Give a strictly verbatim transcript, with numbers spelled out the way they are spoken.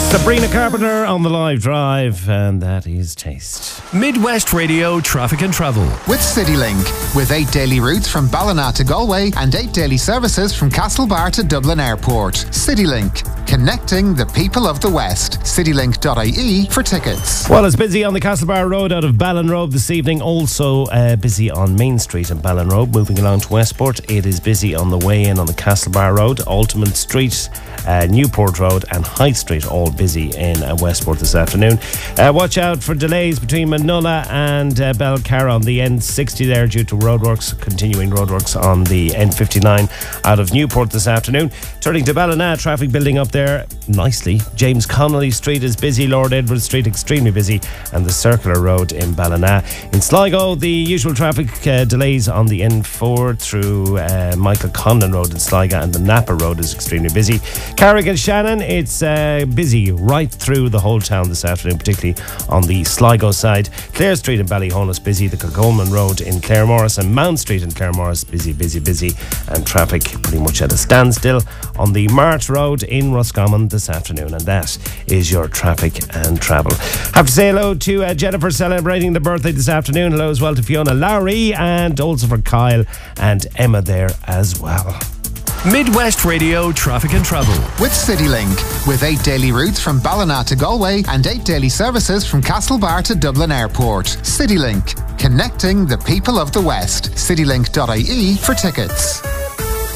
Sabrina Carpenter on the live drive, and that is Taste. Midwest Radio Traffic and Travel with CityLink, with eight daily routes from Ballina to Galway and eight daily services from Castlebar to Dublin Airport. CityLink, connecting the people of the West. citylink dot I E for tickets. Well, it's busy on the Castlebar Road out of Ballinrobe this evening. Also uh, busy on Main Street in Ballinrobe. Moving along to Westport, it is busy on the way in on the Castlebar Road, Altamont Street, uh, Newport Road and High Street, all busy in uh, Westport this afternoon. Uh, watch out for delays between Manola and uh, Belcarra on the N sixty there due to roadworks, continuing roadworks on the N fifty-nine out of Newport this afternoon. Turning to Ballina, traffic building up there nicely. James Connolly Street is busy, Lord Edward Street extremely busy, and the Circular Road in Ballina. In Sligo, the usual traffic uh, delays on the N four through uh, Michael Conlon Road in Sligo, and the Napa Road is extremely busy. Carrick and Shannon, it's uh, busy right through the whole town this afternoon, particularly on the Sligo side. Clare Street in Ballyhonus busy, the Kilcolman Road in Claremorris and Mount Street in Claremorris busy, busy, busy, and traffic pretty much at a standstill on the Mart Road in Roscommon this afternoon. And that is your traffic and travel. Have to say hello to uh, Jennifer celebrating the birthday this afternoon. Hello as well to Fiona Lowry, and also for Kyle and Emma there as well. Midwest Radio Traffic and Travel with CityLink, with eight daily routes from Ballina to Galway and eight daily services from Castlebar to Dublin Airport. CityLink, connecting the people of the West. citylink dot I E for tickets.